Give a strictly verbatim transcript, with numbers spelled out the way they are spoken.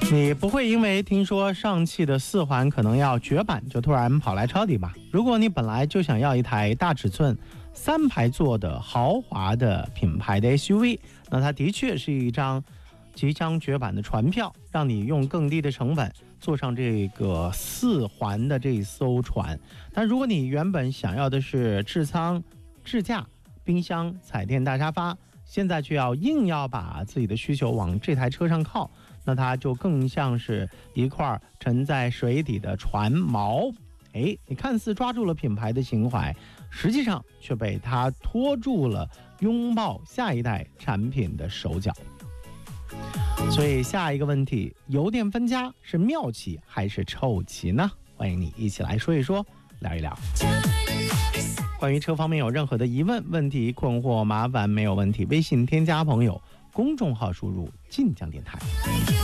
你不会因为听说上汽的四环可能要绝版就突然跑来抄底吧？如果你本来就想要一台大尺寸三排座的豪华的品牌的 S U V， 那它的确是一张即将绝版的船票，让你用更低的成本坐上这个四环的这一艘船。但如果你原本想要的是置舱、智驾、冰箱、彩电大沙发，现在却要硬要把自己的需求往这台车上靠，那它就更像是一块沉在水底的船锚。哎，你看似抓住了品牌的情怀，实际上却被它拖住了拥抱下一代产品的手脚。所以下一个问题，油电分家是妙棋还是臭棋呢？欢迎你一起来说一说，聊一聊。关于车方面有任何的疑问、问题、困惑、麻烦，没有问题，微信添加朋友，公众号输入晋江电台。